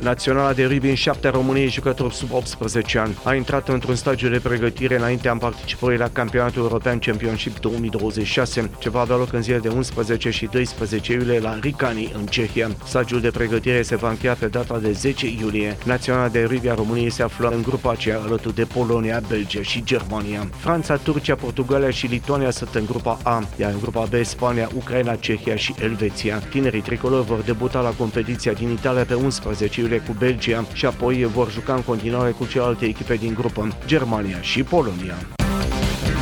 Naționala de rugby în 7 a României, jucători sub 18 ani, a intrat într-un stagiu de pregătire înaintea participării la Campionatul European Championship 2026, ce va avea loc în zilele de 11 și 12 iulie la Ricani, în Cehia. Stagiul de pregătire se va încheia pe data de 10 iulie. Naționala de rugby a României se află în grupa aceea alături de Polonia, Belgia și Germania. Franța, Turcia, Portugalia și Lituania sunt în grupa A, iar în grupa B Spania, Ucraina, Cehia și Elveția. Tinerii tricolori vor debuta la competiția din Italia pe 11 iulie cu Belgia și apoi vor juca în continuare cu celelalte echipe din grupă, Germania și Polonia.